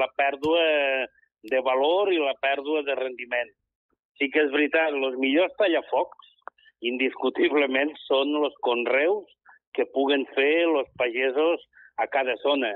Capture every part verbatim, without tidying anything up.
la pèrdua de valor i la pèrdua de rendiment. Sí que és veritat, els millors tallafocs, indiscutiblement, són els conreus que puguen fer els pagesos a cada zona.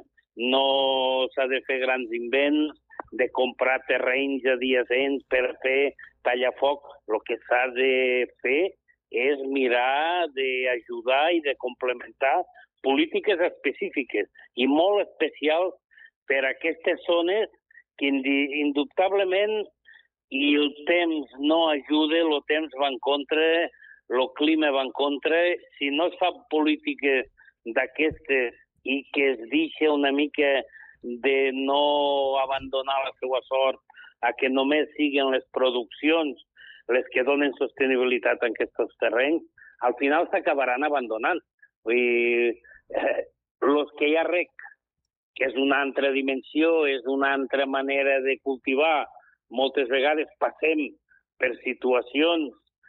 No s'ha de fer grans invents, de comprar terrenys adiacents per fer tallafoc. El que s'ha de fer és mirar d'ajudar i de complementar polítiques específiques i molt especials per a aquestes zones que indubtablement i el temps no ajuda, el temps va en contra, el clima va en contra. Si no es fa polítiques d'aquestes i que es deixa una mica de no abandonar la seva sort a que només siguin les produccions les que donen sostenibilitat en aquests terrenys, al final s'acabaran abandonant. Vull dir, eh, los que hi ha rec, que és una altra dimensió, és una altra manera de cultivar, moltes vegades passem per situacions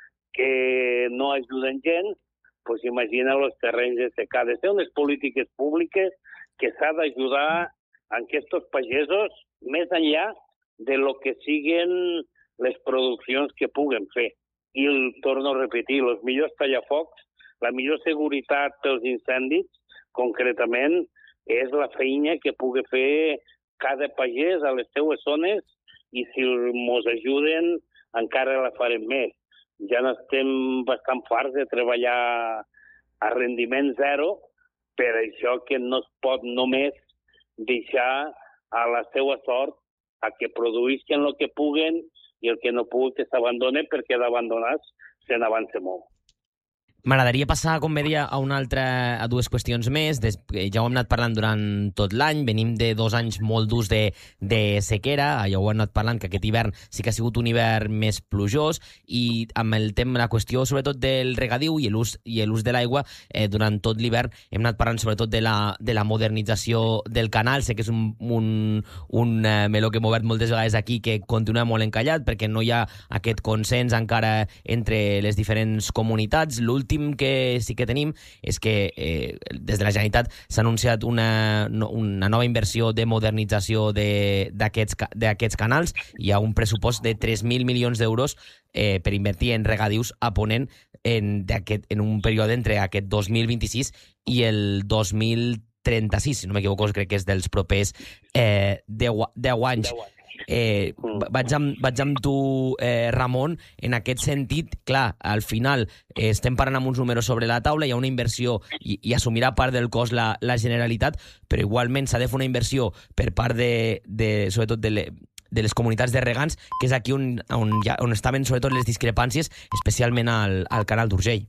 que no ajuden gens, doncs imagina els terrenys de secà. Ha de ser unes polítiques públiques que s'ha d'ajudar a aquests pagesos més enllà de lo que siguen les produccions que puguen fer. I el torno a repetir, els millors tallafocs, la millor seguretat pels incendis, concretament, és la feina que pugui fer cada pagès a les seues zones i si ens ajuden encara la farem més. Ja n'estem bastant farts de treballar a rendiment zero, per això que no es pot només deixar a la seva sort a que produïsquen el que puguen i el que no pugui que s'abandone, perquè d'abandonats se n'avança molt. M'agradaria passar, com bé dia, a una altra, a dues qüestions més. Des, ja ho hem anat parlant durant tot l'any, venim de dos anys molt durs de, de sequera, ja ho hem anat parlant, que aquest hivern sí que ha sigut un hivern més plujós, i amb el tema, la qüestió sobretot del regadiu i l'ús i l'ús de l'aigua, eh, durant tot l'hivern hem anat parlant sobretot de la, de la modernització del canal. Sé que és un, un, un eh, meló que hem obert moltes vegades aquí, que continua molt encallat, perquè no hi ha aquest consens encara entre les diferents comunitats. L'últim que sí que tenim és que eh, des de la Generalitat s'ha anunciat una, una nova inversió de modernització d'aquests canals. Hi ha un pressupost de tres mil milions d'euros eh, per invertir en regadius a Ponent en, en un període entre aquest dos mil vint-i-sis i el dos mil trenta-sis, si no m'equivoco, crec que és dels propers eh, deu anys. Eh, vaig, amb, vaig amb tu, eh, Ramon, en aquest sentit. Clar, al final eh, estem parlant amb uns números sobre la taula, hi ha una inversió i, i assumirà part del cost la, la Generalitat, però igualment s'ha de fer una inversió per part de, de sobretot de, le, de les comunitats de regants, que és aquí on, on, ja, on estaven sobretot les discrepàncies, especialment al, al canal d'Urgell.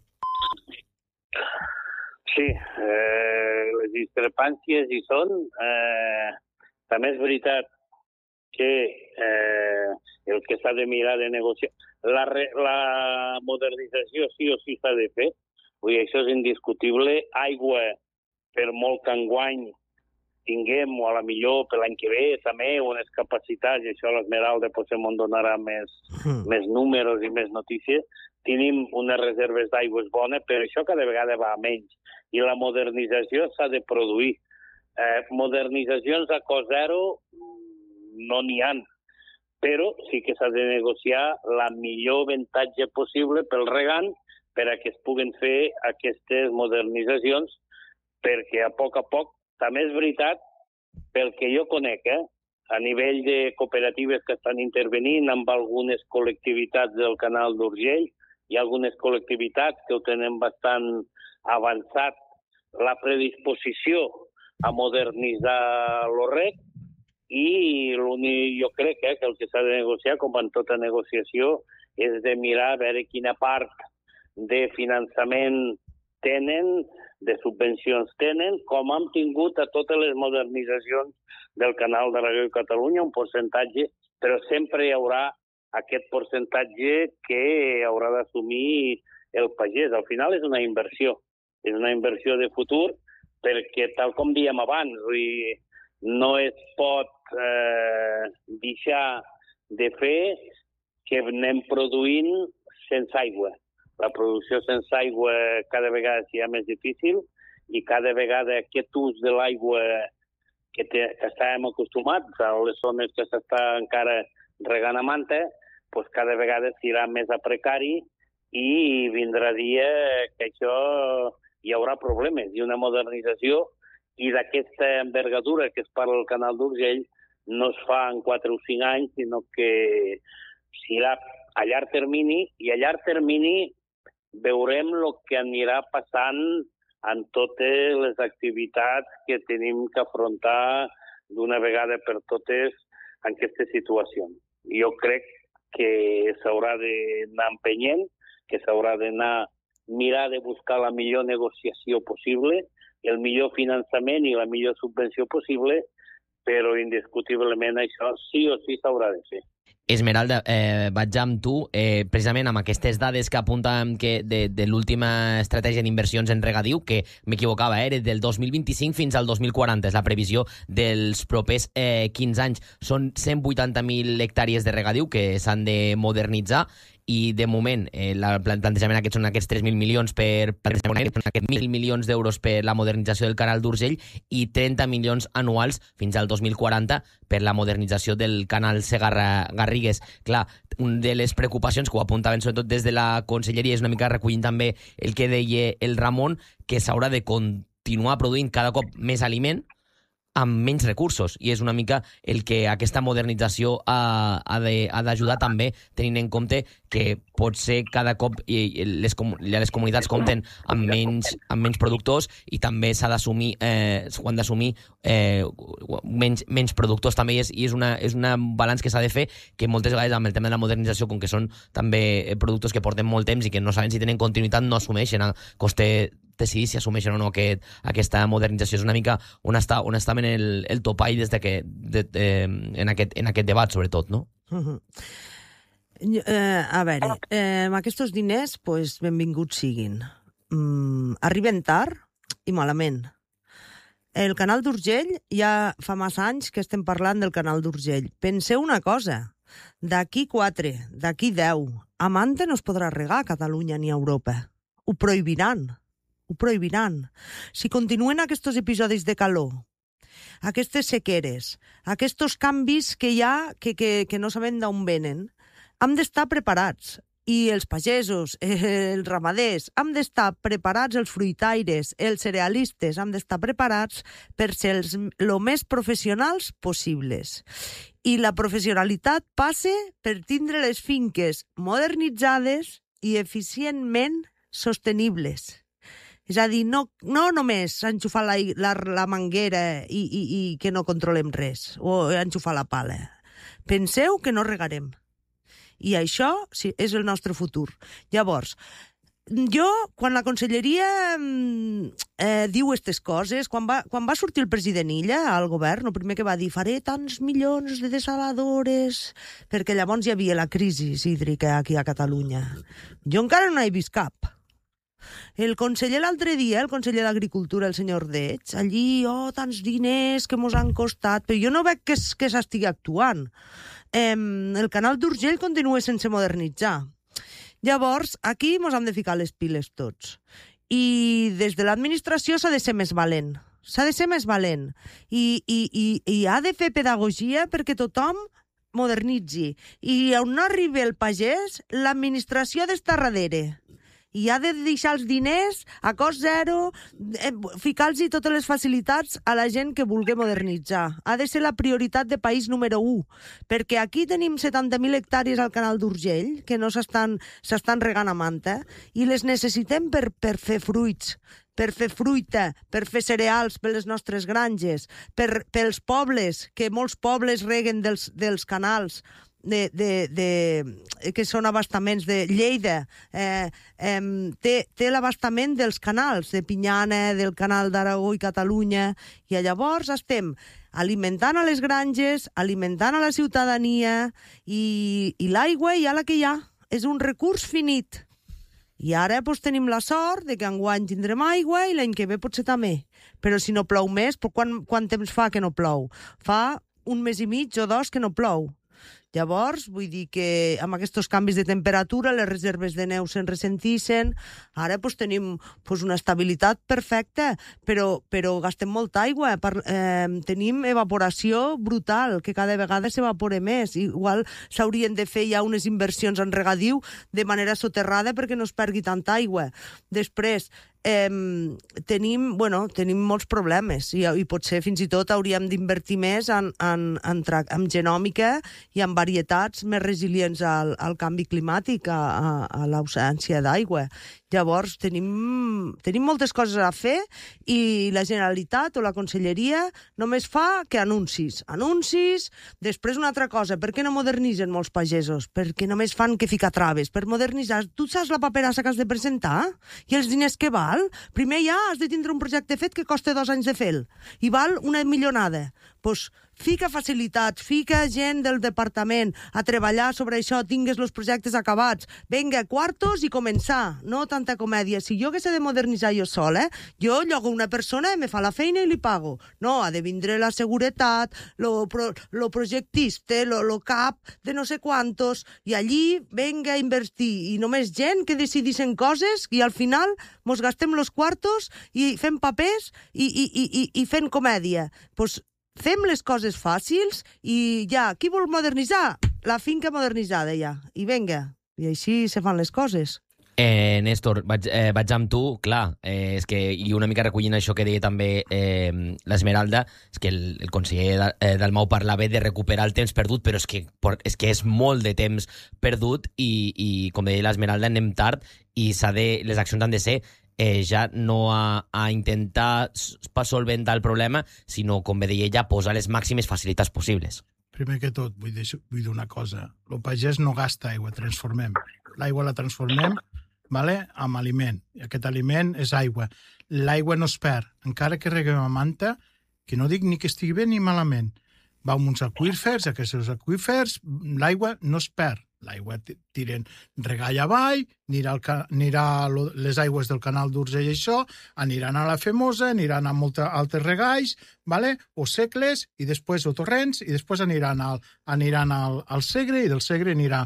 Sí, eh, les discrepàncies hi són. Eh, també és veritat que eh, el que s'ha de mirar de negociar... La, re, la modernització sí o sí s'ha de fer. Vull dir, això és indiscutible. Aigua, per molt que enguany tinguem, o a la millor per l'any que ve, també unes capacitats, i això l'Esmeralda potser m'en donarà més, mm. més números i més notícies, tenim unes reserves d'aigües bones, però això cada vegada va a menys. I la modernització s'ha de produir. Eh, modernitzacions a cost zero no n'hi ha, però sí que s'ha de negociar la millor avantatge possible pel regant per a que es puguen fer aquestes modernitzacions, perquè a poc a poc, també és veritat, pel que jo conec, eh, a nivell de cooperatives que estan intervenint amb algunes col·lectivitats del canal d'Urgell, hi ha algunes col·lectivitats que ho tenen bastant avançat la predisposició a modernitzar el rec, i jo crec eh, que el que s'ha de negociar, com en tota negociació, és de mirar a veure quina part de finançament tenen, de subvencions tenen, com hem tingut a totes les modernitzacions del canal d'Aragó i Catalunya, un percentatge, però sempre hi haurà aquest percentatge que haurà d'assumir el pagès. Al final és una inversió, és una inversió de futur, perquè tal com dèiem abans, no es pot eh, deixar de fer que anem produint sense aigua. La producció sense aigua cada vegada serà més difícil i cada vegada aquest ús de l'aigua que, té, que estàvem acostumats a les zones que s'està encara regant a manta, doncs cada vegada serà més a precari i vindrà dia que això hi haurà problemes i una modernització, i d'aquesta envergadura que es parla al Canal d'Urgell no es fa en quatre o cinc anys, sinó que serà a llarg termini, i a llarg termini veurem el que anirà passant en totes les activitats que tenim que afrontar d'una vegada per totes en aquesta situació. Jo crec que s'haurà d'anar empenyent, que s'haurà d'anar mirar de buscar la millor negociació possible, el millor finançament i la millor subvenció possible, però indiscutiblement això sí o sí s'haurà de fer. Esmeralda, eh, vaig amb tu, eh, precisament amb aquestes dades que apunten que de, de l'última estratègia d'inversions en regadiu, que m'equivocava, eh, era del dos mil vint-i-cinc fins al dos mil quaranta, és la previsió dels propers eh, quinze anys. Són cent vuitanta mil hectàrees de regadiu que s'han de modernitzar, i de moment eh, el plantejament aquest són aquests tres mil milions per, per són aquests mil milions d'euros per la modernització del canal d'Urgell i trenta milions anuals fins al dos mil quaranta per la modernització del canal Segarra-Garrigues. Clar, una de les preocupacions que ho apuntaven sobretot des de la conselleria és una mica recollint també el que deia el Ramon, que s'haurà de continuar produint cada cop més aliment amb menys recursos, i és una mica el que aquesta modernització ha, ha d'ajudar també, tenint en compte que pot ser cada cop i les, les comunitats compten amb menys, amb menys productors, i també s'ha d'assumir eh, s'ho han d'assumir eh, menys, menys productors també, i és, i és, una, és una balanç que s'ha de fer, que moltes vegades amb el tema de la modernització, com que són també productos que porten molt temps i que no saben si tenen continuïtat, no assumeixen, costa decidir si assumeixen o no aquest, aquesta modernització. És una mica on està, on està el, el topall des de que, de, de, en, aquest, en aquest debat, sobretot, no? Uh-huh. eh, a veure, eh, amb aquests diners, pues, benvinguts siguin. Mm, arriben tard i malament. El canal d'Urgell, ja fa massa anys que estem parlant del canal d'Urgell. Penseu una cosa, d'aquí quatre, d'aquí deu, a manta no es podrà regar a Catalunya ni a Europa. Ho prohibiran. Ho prohibiran. Si continuen aquests episodis de calor, aquestes sequeres, aquests canvis que hi ha que, que, que no sabem d'on venen, hem d'estar preparats. I els pagesos, els ramaders, hem d'estar preparats, els fruitaires, els cerealistes, hem d'estar preparats per ser els lo més professionals possibles. I la professionalitat passa per tindre les finques modernitzades i eficientment sostenibles. És a dir, no, no només enxufar la, la, la manguera i, i, i que no controlem res, o enxufar la pala. Penseu que no regarem. I això sí, és el nostre futur. Llavors, jo, quan la conselleria eh, diu aquestes coses, quan va, quan va sortir el president Illa al govern, el primer que va dir, faré tants milions de desaladores, perquè llavors hi havia la crisi hídrica aquí a Catalunya. Jo encara no he vist cap. El conseller l'altre dia, el conseller d'Agricultura, el senyor Dets, allí, oh, tants diners que mos han costat, però jo no veig que, que s'estigui actuant. Eh, el canal d'Urgell continua sense modernitzar. Llavors, aquí mos hem de ficar les piles tots. I des de l'administració s'ha de ser més valent. S'ha de ser més valent. I, i, i, i ha de fer pedagogia perquè tothom modernitzi. I on no arribi el pagès, l'administració ha d'estar darrere. I ha de deixar els diners a cost zero, eh, ficar-los totes les facilitats a la gent que vulgui modernitzar. Ha de ser la prioritat de país número u, perquè aquí tenim setanta mil hectàrees al canal d'Urgell que no s'estan s'estan regant a manta i les necessitem per, per fer fruits, per fer fruita, per fer cereals per les nostres granges, per, pels pobles, que molts pobles reguen dels, dels canals, De, de, de, que són abastaments de Lleida, eh, eh, té, té l'abastament dels canals, de Pinyana, del canal d'Aragó i Catalunya, i llavors estem alimentant a les granges, alimentant a la ciutadania, i, i l'aigua ja la que hi ha, és un recurs finit. I ara pues, tenim la sort de que enguany tindrem aigua i l'any que ve potser també. Però si no plou més, quan, quant temps fa que no plou? Fa un mes i mig o dos que no plou. Llavors, vull dir que amb aquests canvis de temperatura les reserves de neu se'n ressentissin. Ara pues, tenim pues, una estabilitat perfecta, però, però gastem molta aigua. Per, eh, tenim evaporació brutal, que cada vegada s'evapora més. Igual s'haurien de fer ja unes inversions en regadiu de manera soterrada perquè no es perdi tanta aigua. Després, Eh, tenim, bueno, tenim molts problemes i, i potser fins i tot hauríem d'invertir més en, en, en, en genòmica i en varietats més resilients al, al canvi climàtic, a, a, a l'ausència d'aigua. Llavors, tenim, tenim moltes coses a fer i la Generalitat o la Conselleria només fa que anuncis. Anuncis, després una altra cosa, per què no modernitzen molts pagesos? Perquè només fan que ficar traves. Per modernitzar, tu saps la paperassa que has de presentar? I els diners que val? Primer ja has de tindre un projecte fet que costa dos anys de fer i val una milionada. Doncs fica facilitats, fica gent del departament a treballar sobre això, tingues els projectes acabats. Vinga, quartos i començar. No tanta comèdia. Si jo hagués de modernitzar jo sol, eh? Jo llogo una persona i me fa la feina i li pago. No, ha de vindre la seguretat, lo, pro, lo projectista, lo, lo cap de no sé quantos, i allí vinga a invertir. I només gent que decidissin coses i al final mos gastem los quartos i fem papers i, i, i, i, i fem comèdia. Doncs fem les coses fàcils i ja, qui vol modernitzar? La finca modernitzada ja. I vinga, i així se fan les coses. Eh, Néstor, vaig, eh, vaig amb tu, clar, eh, és que, i una mica recollint això que deia també eh, l'Esmeralda, és que el, el conseller de, eh, Dalmau parlava de recuperar el temps perdut, però és que, és que és molt de temps perdut i, i com deia l'Esmeralda, anem tard i s'ha de, les accions han de ser eh, ja no a, a intentar solventar el problema, sinó, com bé deia ella, posar les màximes facilitats possibles. Primer que tot, vull dir, vull dir una cosa. El pagès no gasta aigua, transformem. L'aigua la transformem, vale, amb aliment. I aquest aliment és aigua. L'aigua no es perd. Encara que reguem a manta, que no dic ni que estigui bé ni malament. Va amb uns aqüífers, aquests aqüífers, l'aigua no es perd. L'aigua tiren regall avall, anirà, el, anirà les aigües del canal d'Urgell i això, aniran a la Femosa, aniran a molts altres regalls, vale? O segles, i després o torrents, i després aniran al, aniran al, al Segre, i del Segre anirà...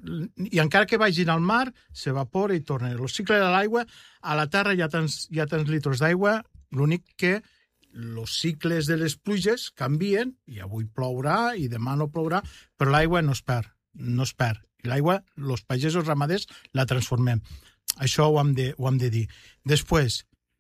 I encara que vagin al mar, s'evapora i torna. El cicle de l'aigua, a la terra hi ha tants, hi ha tants litres d'aigua, l'únic que els cicles de les pluges canvien, i avui plourà, i demà no plourà, però l'aigua no es perd. no es perd. I l'aigua, els pagesos ramaders, la transformem. Això ho hem de, ho hem de dir. Després,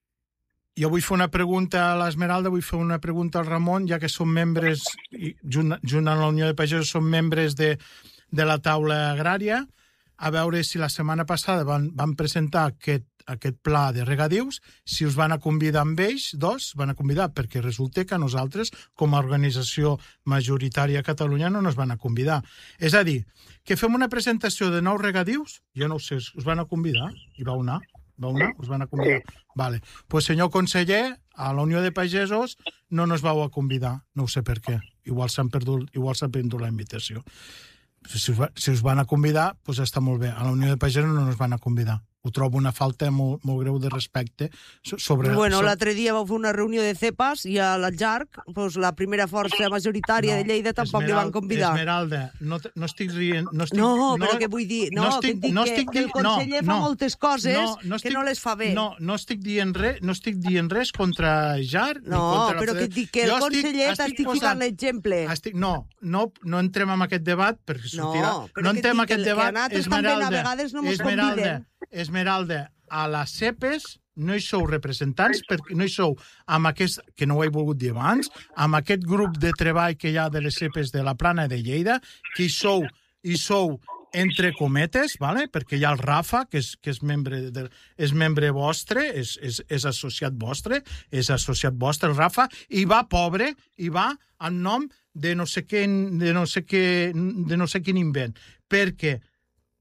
jo vull fer una pregunta a l'Esmeralda, vull fer una pregunta al Ramon, ja que som membres, junt, junt amb la Unió de Pagesos, som membres de, de la taula agrària, a veure si la setmana passada van, van presentar aquest, aquest pla de regadius, si us van a convidar amb ells, dos, van a convidar, perquè resulta que a nosaltres, com a organització majoritària a Catalunya, no ens van a convidar. És a dir, que fem una presentació de nous regadius, jo no ho sé, us van a convidar? Hi vau anar? Vau anar? Us van a convidar? Vale. Pues, senyor conseller, a la Unió de Pagesos no nos vau a convidar, no ho sé per què. Igual s'han perdut, igual s'han perdut la invitació. Si us, si us van a convidar, doncs està molt bé. A la Unió de Pagesos no ens van a convidar. Ho trobo una falta molt, molt greu de respecte sobre... Bueno, sobre... l'altre dia vau fer una reunió de cepas i a l'Aljarc, doncs la primera força majoritària no, de Lleida tampoc Esmeral, li van convidar. Esmeralda, no, no estic rient... No, estic, no, no però què vull dir? No, no estic, que dic no estic, que, que el conseller no, fa no, moltes coses no, no estic, que no les fa bé. No, no estic dient res, no estic dient res contra Jar... No, contra però que et dic que el conseller t'estic ficant l'exemple. No, no, no entrem en aquest debat perquè sortirà... No, però no entrem en aquest debat, Esmeralda, també a vegades no mos conviden. Esmeralda, a les C E P E S no hi sou representants, perquè no hi sou amb aquest, que no ho he volgut dir abans, amb aquest grup de treball que hi ha de les C E P E S de la Plana de Lleida, que hi sou, hi sou entre cometes, vale? Perquè hi ha el Rafa, que és, que és, membre, de, és membre vostre, és, és, és associat vostre, és associat vostre, el Rafa, i va pobre, i va en nom de no sé, què, de no sé, què, de no sé quin invent, perquè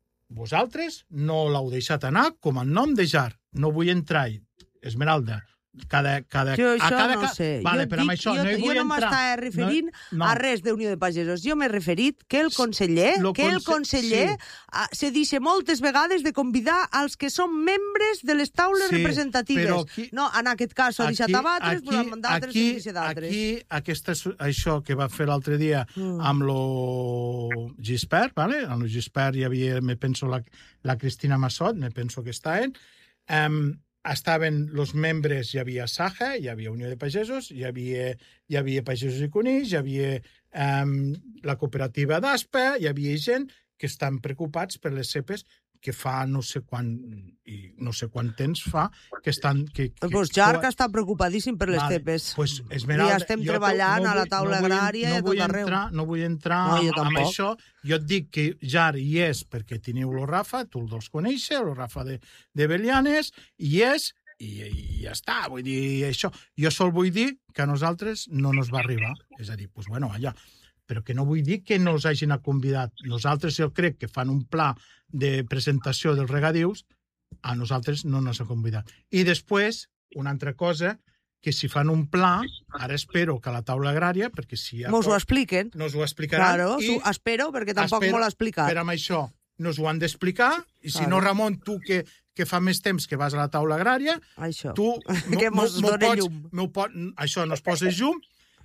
vosaltres no l'heu deixat anar com en nom de Jar. No vull entrar-hi. Esmeralda, Cada, cada, Jo a això cada, no sé. Vale, jo però amb dic, això jo, no hi jo vull no entrar. m'estava referint no, no. a res d'Unió de Pagesos. Jo m'he referit que el conseller, Lo que el conse- conseller sí. ah, se dice moltes vegades de convidar als que són membres de les taules Sí, representatives. però aquí- no, en aquest cas s'ha deixat a d'altres, però en d'altres aquí, s'ha deixat d'altres. aquí aquesta, això que va fer l'altre dia Mm. amb lo Gispert, vale? amb lo Gispert hi havia, me penso, la, la Cristina Massot, me penso que està en, um, estaven els membres, hi havia Saja, hi havia Unió de Pagesos, hi havia, hi havia Pagesos i Conills, hi havia um, la cooperativa d'Aspa, hi havia gent que estan preocupats per les cepes que fa no sé quant, i no sé quant temps fa, que estan... Que, que, Pues Jarca està preocupadíssim per les Vale, cepes. Pues, Esmeralda, I estem jo treballant no a la vull- taula no vull- agrària no i a vull tot arreu. Entrar, no vull entrar No, jo amb, amb tampoc. això. Jo et dic que Jar hi és perquè teniu el Rafa, tu el deus conèixer, el Rafa de, de Belianes, hi és, i, i ja està. Vull dir, això. Jo sol vull dir que a nosaltres no nos va arribar. És a dir, pues, bueno, allà. Però que no vull dir que no us hagin convidat. Nosaltres, jo crec que fan un pla de presentació dels regadius, a nosaltres no ens ha convidat. I després, una altra cosa, que si fan un pla, ara espero que a la taula agrària, perquè si hi ha... Mos ho expliquen. Nos ho explicaran. Claro, i su- espero, perquè tampoc espero- m'ho l'ha explicat. Per amb això, nos ho han d'explicar, i si Claro. no, Ramon, tu que, que fa més temps que vas a la taula agrària, Això. tu... Que mos m'ho done pots- llum. m'ho pot, això, nos posa llum,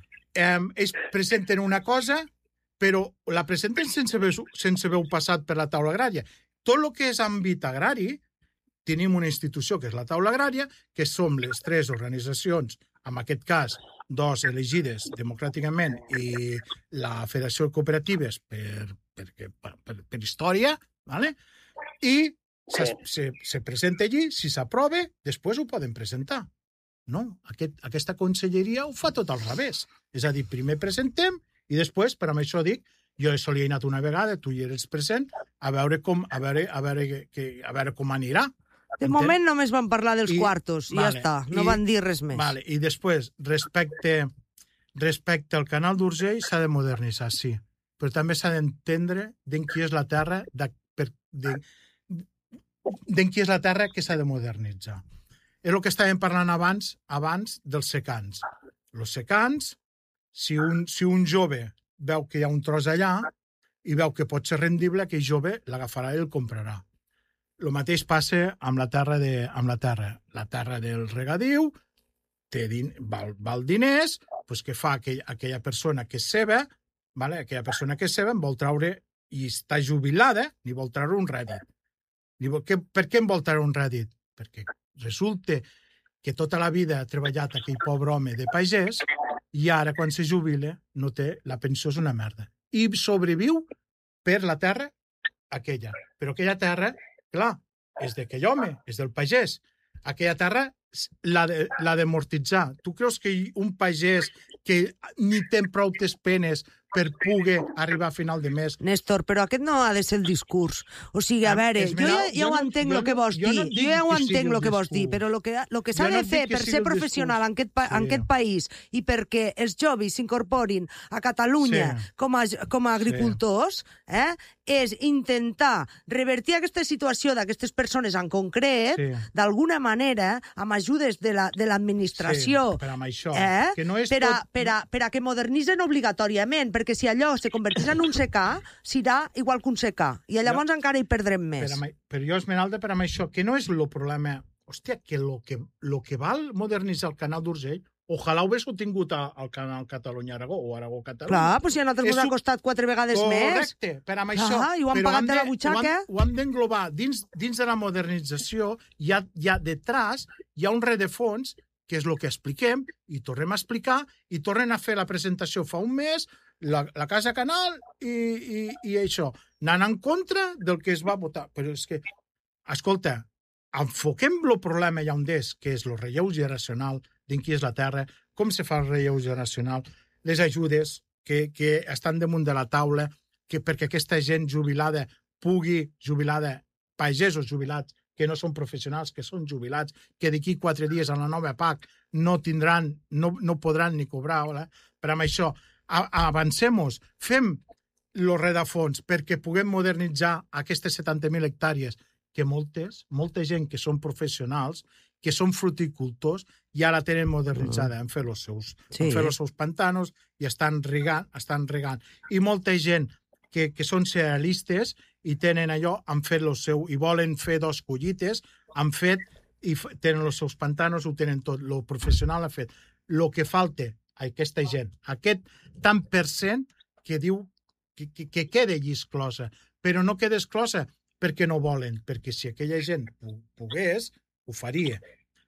eh, ells presenten una cosa, però la presenten sense haver, sense haver passat per la taula agrària. Tot el que és àmbit agrari, tenim una institució que és la taula agrària, que som les tres organitzacions, en aquest cas, dos elegides democràticament i la Federació de Cooperatives per, per, per, per, per història, ¿vale? I se, se, se presenta allí, si s'aprova, després ho poden presentar. No, aquest, aquesta conselleria ho fa tot al revés. És a dir, primer presentem i després, per amb això dic, jo això li he anat una vegada, tu hi eres present, a veure com, a veure, a veure, que, a veure com anirà. De moment només van parlar dels I- quartos, i vale, ja està. No i- van dir res més. Vale, i després, respecte, respecte al canal d'Urgell, s'ha de modernitzar, sí. Però també s'ha d'entendre d'en qui és la terra, de, per, de, d'en qui és la terra que s'ha de modernitzar. És el que estàvem parlant abans abans dels secans. Els secans, si un, si un jove veu que hi ha un tros allà i veu que pot ser rendible, aquell jove l'agafarà i el comprarà. El mateix passa amb la terra, de, amb la terra. La terra del regadiu té din, val, val diners, doncs què fa aquell, aquella persona que és seva, vale? Aquella persona que és seva en vol treure i està jubilada, ni vol treure un rèdit. Ni vol, que, per què en vol treure un rèdit? Perquè resulta que tota la vida ha treballat aquell pobre home de pagès i ara, quan se jubila, no té, la pensió és una merda. I sobreviu per la terra aquella. Però aquella terra, clar, és d'aquell home, és del pagès. Aquella terra l'ha de, l'ha d'amortitzar. Tu creus que un pagès que ni té prou tes penes per poder arribar a final de mes... Néstor, però aquest no ha de ser el discurs. O sigui, a Ah, veure, jo Esmeralda, ja, ja jo ho no- entenc jo el que no- vols jo dir. no dic Jo ja ho que sigui entenc el el que vols dir, discurs. però el que, el que s'ha Jo no de dic fer que per sigui ser el professional en discurs. aquest, pa, en Sí. aquest país i perquè els joves s'incorporin a Catalunya Sí. com, a, com a agricultors, eh, és intentar revertir aquesta situació d'aquestes persones en concret, Sí. d'alguna manera, amb ajudes de la- de l'administració, Sí, per amb això. eh? Que no és per, a, tot... per, a, per a que modernitzen obligatòriament, perquè si allò se converteix en un secà, serà igual que un secà, i llavors encara hi perdrem Per més. amb, però jo, Esmeralda, per amb això, que no és el problema... Hòstia, que lo que, lo que val modernitzar el canal d'Urgell, ojalà ho hagués tingut a- al canal Catalunya-Aragó o Aragó-Catalunya. Clar, doncs si a nosaltres És ens ha un- costat quatre vegades més. Correcte, per amb Clar, això. i ho han però pagat hem de la Ho butxaca. han, ho hem d'englobar dins, dins de la modernització, hi ha, hi ha detrás, hi ha un redefons, que és el que expliquem, i tornem a explicar, i tornem a fer la presentació fa un mes, la, la Casa Canal i, i, i això, anant en contra del que es va votar. Però és que, escolta, enfoquem el problema ja on és, que és el relleu generacional, d'en qui és la terra, com se fa el relleu generacional, les ajudes que, que estan damunt de la taula, que perquè aquesta gent jubilada pugui, jubilada, pagesos jubilats, que no són professionals, que són jubilats, que d'aquí quatre dies a la nova P A C no tindran, no, no podran ni cobrar, hola? Per amb això, avancem-nos, fem el redafons perquè puguem modernitzar aquestes setanta mil hectàrees que moltes, molta gent que són professionals que són fruticultors, ja la tenen modernitzada, han fet els seus, Sí. han fet els seus pantanos i estan regant, estan regant. I molta gent que, que són cerealistes i tenen allò, han fet el seu, i volen fer dos collites, han fet, i f- tenen els seus pantanos, ho tenen tot, lo professional ha fet. El que falta a aquesta gent, aquest tant per cent que diu que, que, que queda allí exclosa, però no queda exclosa perquè no volen, perquè si aquella gent pu- pogués, ho faria.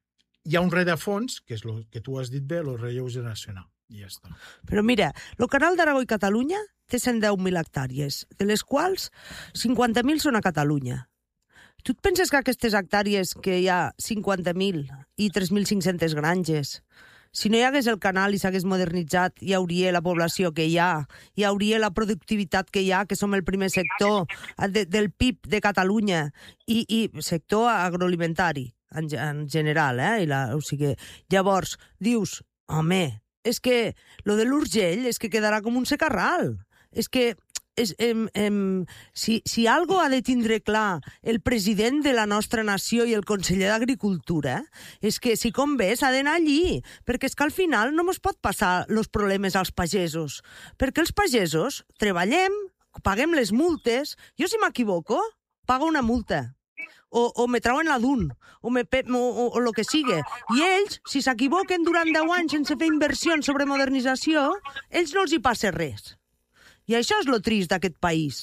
Hi ha un rerefons, que és el que tu has dit bé, el relleu generacional. I ja està. Però mira, el Canal d'Aragó i Catalunya té cent deu mil hectàrees, de les quals cinquanta mil són a Catalunya. Tu et penses que aquestes hectàrees que hi ha cinquanta mil i tres mil cinc-centes granges, si no hi hagués el canal i s'hagués modernitzat, hi hauria la població que hi ha, hi hauria la productivitat que hi ha, que som el primer sector de, del P I B de Catalunya, i, i sector agroalimentari, en, en general, eh? I la, o sigui, llavors, dius, home, és que lo de l'Urgell és que quedarà com un secarral. És que és, em, em, si, si algo ha de tindre clar el president de la nostra nació i el conseller d'Agricultura, és que si convé s'ha d'anar allí, perquè és que al final no mos pot passar els problemes als pagesos, perquè els pagesos treballem, paguem les multes, jo si m'equivoco, pago una multa, o, o me trauen la D U N, o, me pe, o, o, o lo que sigui. I ells, si s'equivoquen durant deu anys sense fer inversions sobre modernització, ells no els hi passa res. I això és lo trist d'aquest país.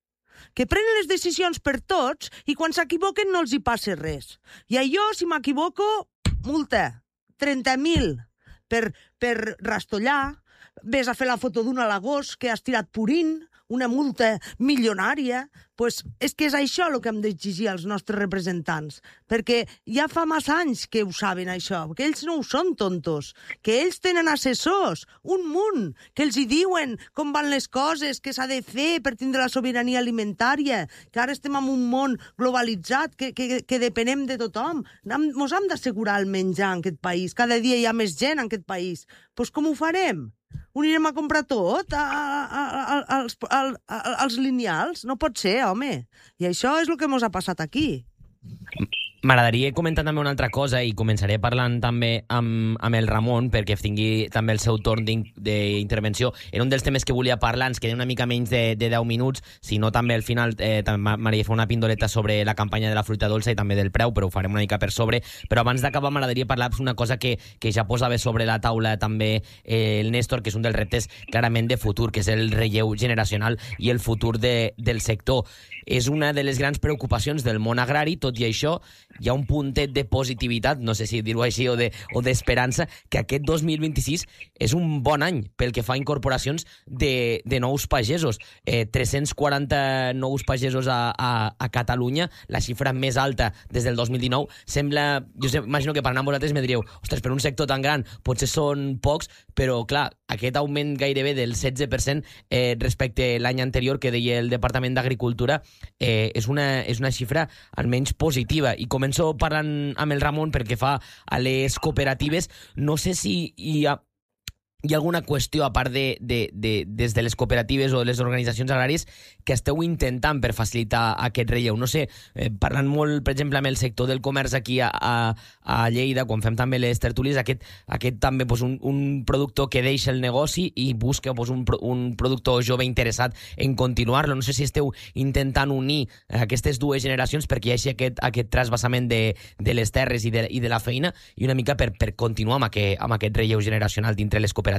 Que prenen les decisions per tots i quan s'equivoquen no els hi passa res. I jo, si m'equivoco, multa. trenta mil per, per rastollar, ves a fer la foto d'un alagós que has tirat purint, una multa milionària, pues és que és això el que hem d'exigir als nostres representants, perquè ja fa massa anys que ho saben això, que ells no ho són tontos, que ells tenen assessors, un munt, que els hi diuen com van les coses, que s'ha de fer per tindre la sobirania alimentària, que ara estem en un món globalitzat, que, que, que depenem de tothom. Hem, mos hem d'assegurar el menjar en aquest país, cada dia hi ha més gent en aquest país. Doncs com ho farem? Ho anirem a comprar tot? A, a, a, als, a, a, als lineals? No pot ser, home. I això és el que mos ha passat aquí. M'agradaria comentar també una altra cosa i començaré parlant també amb, amb el Ramon perquè tingui també el seu torn d'intervenció. Era un dels temes que volia parlar, ens queden una mica menys de, de deu minuts, si no també al final eh, m'agradaria fer una pindoleta sobre la campanya de la fruita dolça i també del preu, però ho farem una mica per sobre. Però abans d'acabar m'agradaria parlar d'una cosa que, que ja posava sobre la taula també eh, el Néstor, que és un dels reptes clarament de futur, que és el relleu generacional i el futur de, del sector. És una de les grans preocupacions del món agrari, tot i això hi ha un puntet de positivitat, no sé si dir-ho així, o de, o d'esperança, que aquest dos mil vint-i-sis és un bon any pel que fa a incorporacions de, de nous pagesos. Eh, tres-cents quaranta nous pagesos a, a, a Catalunya, la xifra més alta des del dos mil dinou. Sembla, jo sé, imagino que parlant amb vosaltres me diríeu, ostres, per un sector tan gran potser són pocs, però clar, aquest augment gairebé del setze per cent eh, respecte l'any anterior que deia el Departament d'Agricultura eh, és, una, és una xifra almenys positiva. I començo parlant amb el Ramon perquè fa a les cooperatives. No sé si hi ha, hi ha alguna qüestió, a part de, de, de, des de les cooperatives o de les organitzacions agràries, que esteu intentant per facilitar aquest relleu. No sé, eh, parlant molt, per exemple, amb el sector del comerç aquí a, a, a Lleida, quan fem també les tertúlies, aquest, aquest també pues, un, un productor que deixa el negoci i busca pues, un, un productor jove interessat en continuar-lo. No sé si esteu intentant unir aquestes dues generacions perquè hi hagi aquest, aquest trasbassament de, de les terres i de, i de la feina i una mica per, per continuar amb aquest, amb aquest relleu generacional dintre les cooperatives.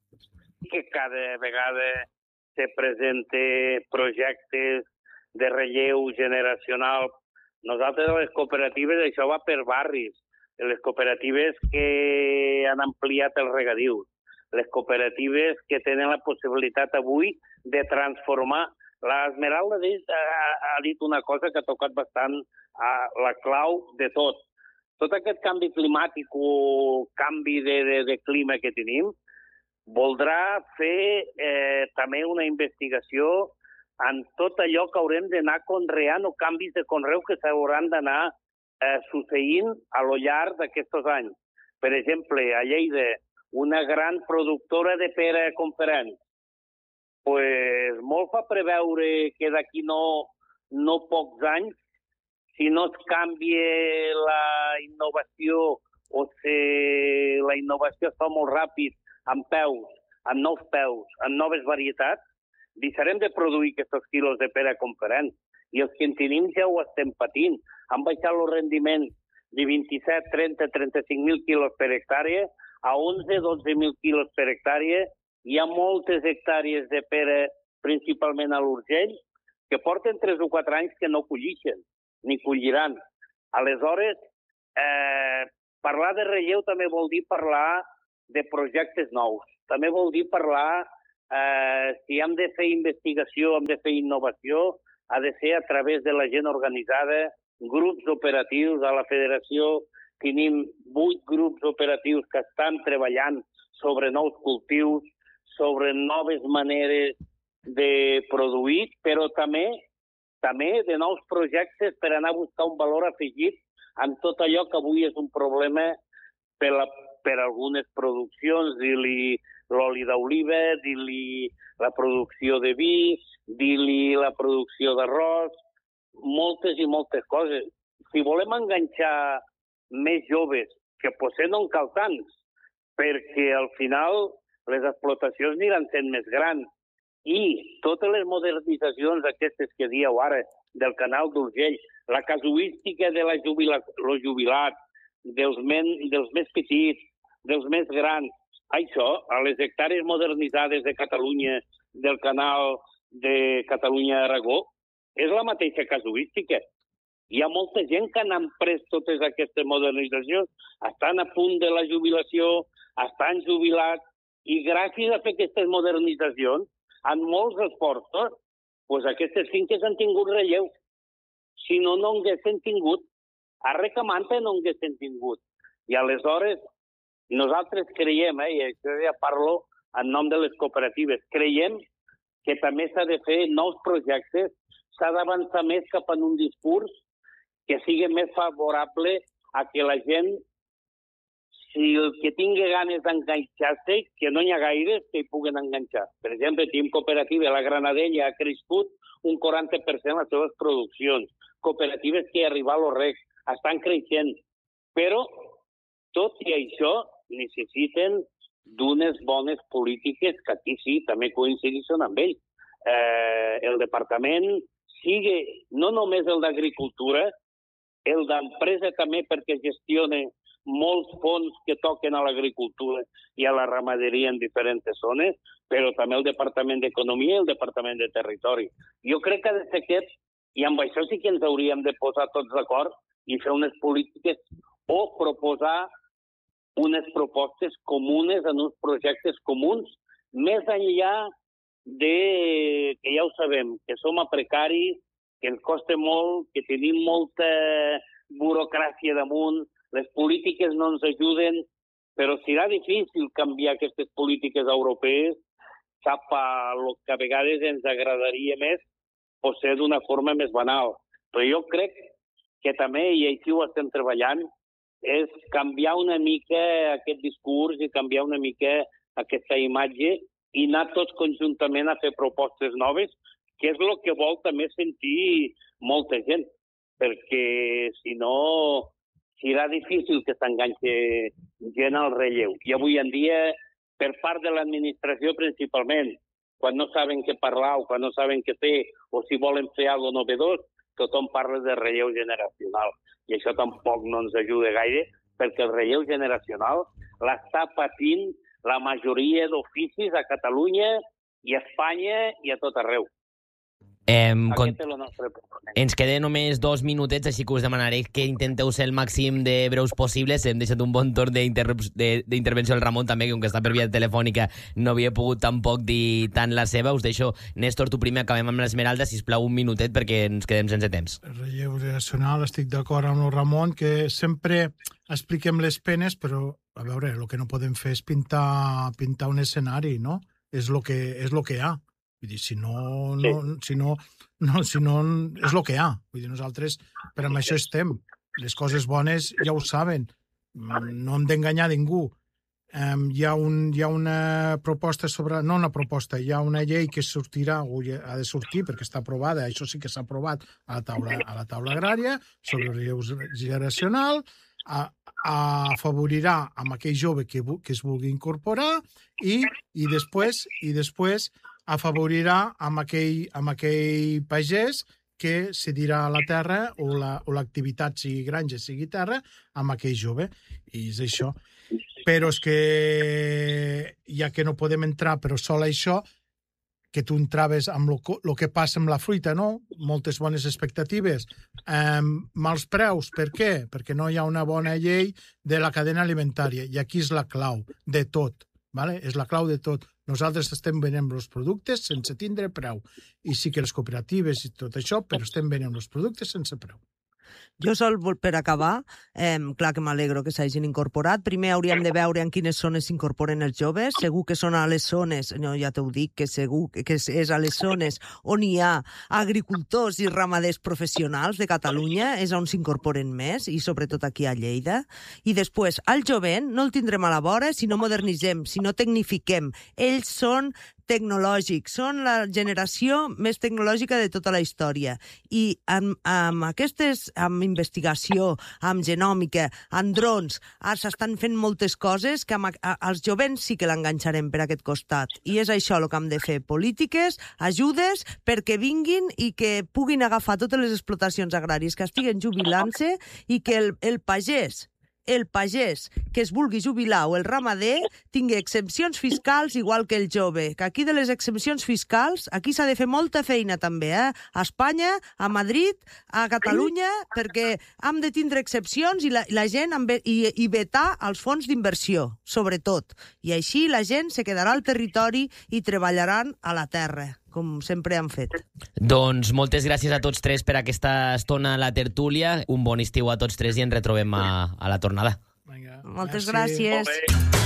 Que cada vegada se presenten projectes de relleu generacional. Nosaltres a les cooperatives això va per barris. Les cooperatives que han ampliat els regadius. Les cooperatives que tenen la possibilitat avui de transformar. La Esmeralda ha, ha dit una cosa que ha tocat bastant a la clau de tot. Tot aquest canvi climàtic o canvi de, de, de clima que tenim voldrà fer eh, també una investigació en tot allò que haurem d'anar conreant o canvis de conreu que s'hauran d'anar eh, succeint a lo llarg d'aquests anys. Per exemple, a Lleida, una gran productora de pera conferent, pues, molt fa preveure que d'aquí no, no pocs anys si no es canvia la innovació o si la innovació es fa molt ràpid, amb peus, amb nous peus, amb noves varietats, deixarem de produir aquests quilos de pera com farem. I els que en tenim ja ho estem patint. Han baixat el rendiment de vint-i-set, trenta, trenta-cinc mil quilos per hectàrea a onze, dotze mil quilos per hectàrea. Hi ha moltes hectàrees de pera, principalment a l'Urgell, que porten tres o quatre anys que no collixen, ni colliran. Aleshores, eh, parlar de relleu també vol dir parlar de projectes nous. També vol dir parlar, eh, si hem de fer investigació, hem de fer innovació, ha de ser a través de la gent organitzada, grups operatius. A la federació tenim vuit grups operatius que estan treballant sobre nous cultius, sobre noves maneres de produir, però també també de nous projectes per anar a buscar un valor afegit en tot allò que avui és un problema per, la, per algunes produccions, dir-li l'oli d'oliva, dir-li la producció de vi, dir-li la producció d'arròs, moltes i moltes coses. Si volem enganxar més joves, que potser no en cal tants, perquè al final les explotacions aniran sent més grans, i totes les modernitzacions aquestes que dieu ara del canal d'Urgell, la casuística de la jubila, lo jubilat, dels, men, dels més petits, dels més grans, això, a les hectàrees modernitzades de Catalunya, del canal de Catalunya-Aragó, és la mateixa casuística. Hi ha molta gent que han pres totes aquestes modernitzacions, estan a punt de la jubilació, estan jubilats, i gràcies a fer aquestes modernitzacions, en molts esforços, doncs aquestes finques han tingut relleu. Si no, no haguessin tingut. A Recamanta no haguessin tingut. I aleshores, nosaltres creiem, eh, i això ja parlo en nom de les cooperatives, creiem que també s'ha de fer nous projectes, s'ha d'avançar més cap en un discurs que sigui més favorable a que la gent, si el que tingui ganes d'enganxar-se, que no hi ha gaires que hi puguen enganxar. Per exemple, tenim cooperativa, la Granadella ha crescut un quaranta per cent les seves produccions. Cooperatives que arribar a l'O-Rec estan creixent. Però, tot i això, necessiten d'unes bones polítiques que aquí sí, també coincideixen amb ells. Eh, el departament sigui no només el d'Agricultura, el d'Empresa també perquè gestiona molts fons que toquen a l'agricultura i a la ramaderia en diferents zones, però també el Departament d'Economia i el Departament de Territori. Jo crec que ha de ser aquest, i amb això sí que ens hauríem de posar tots d'acord i fer unes polítiques o proposar unes propostes comunes en uns projectes comuns, més enllà de, que ja ho sabem, que som a precaris, que ens costa molt, que tenim molta burocràcia damunt, les polítiques no ens ajuden, però serà difícil canviar aquestes polítiques europees cap a el que a vegades ens agradaria més, potser d'una forma més banal. Però jo crec que també, i així ho estem treballant, és canviar una mica aquest discurs i canviar una mica aquesta imatge i anar tots conjuntament a fer propostes noves, que és el que vol també sentir molta gent, perquè si no serà difícil que s'enganxi gent al relleu. I avui en dia, per part de l'administració principalment, quan no saben què parlar o quan no saben què fer, o si volen fer alguna cosa novedós, tothom parla de relleu generacional. I això tampoc no ens ajuda gaire, perquè el relleu generacional l'està patint la majoria d'oficis a Catalunya i a Espanya i a tot arreu. Eh, con... Aquest és el nostre problema. Ens queden només dos minutets, així que us demanaré que intenteu ser el màxim de breus possibles. Hem deixat un bon torn d'intervenció al Ramon també, que com que està per via telefònica no havia pogut tampoc dir tant la seva. Us deixo, Néstor, tu primer, acabem amb l'Esmeralda, sisplau, un minutet perquè ens quedem sense temps. El relleu generacional, estic d'acord amb el Ramon, que sempre expliquem les penes, però, a veure, el que no podem fer és pintar, pintar un escenari, no? És el que, és lo que hi ha. Vull dir, si no, no, si no, no, si no és el que hi ha. Vull dir, nosaltres per amb això estem. Les coses bones ja ho saben. No hem d'enganyar ningú. Um, hi, ha un, hi ha una proposta sobre... No una proposta, hi ha una llei que sortirà, o ha de sortir perquè està aprovada, això sí que s'ha aprovat a la taula, a la taula agrària, sobre el relleu generacional, a, a afavorirà amb aquell jove que, que es vulgui incorporar i, i, després, i després afavorirà amb aquell, amb aquell pagès que cedirà la terra o l'activitat, la, sigui granja, sigui terra, amb aquell jove. I és això. Però és que, ja que no podem entrar, però sol això, que tu entraves amb el que passa amb la fruita, no? Moltes bones expectatives. Um, mals preus, per què? Perquè no hi ha una bona llei de la cadena alimentària. I aquí és la clau de tot. Vale? És la clau de tot. Nosaltres estem venent els productes sense tindre preu. I sí que les cooperatives i tot això, però estem venent els productes sense preu. Jo sol, per acabar, eh, clar que m'alegro que s'hagin incorporat. Primer hauríem de veure en quines zones s'incorporen els joves. Segur que són a les zones, no, ja t'ho dic, que segur que és a les zones on hi ha agricultors i ramaders professionals de Catalunya, és on s'incorporen més, i sobretot aquí a Lleida. I després, al jovent no el tindrem a la vora si no modernitzem, si no tecnifiquem. Ells són tecnològics, són la generació més tecnològica de tota la història. I amb, amb aquestes, amb investigació, amb genòmica, amb drons, s'estan fent moltes coses que amb, a, als jovents sí que l'enganxarem per aquest costat. I és això el que hem de fer, polítiques, ajudes, perquè vinguin i que puguin agafar totes les explotacions agràries que estiguen jubilant-se i que el, el pagès el pagès que es vulgui jubilar o el ramader tingui exempcions fiscals igual que el jove. Que aquí de les exempcions fiscals, aquí s'ha de fer molta feina també, eh? A Espanya, a Madrid, a Catalunya, perquè hem de tindre excepcions i la, la gent i, i vetar els fons d'inversió, sobretot. I així la gent se quedarà al territori i treballaran a la terra, com sempre han fet. Doncs moltes gràcies a tots tres per aquesta estona a la tertúlia. Un bon estiu a tots tres i ens retrobem a, a la tornada. Vinga, moltes gràcies. gràcies.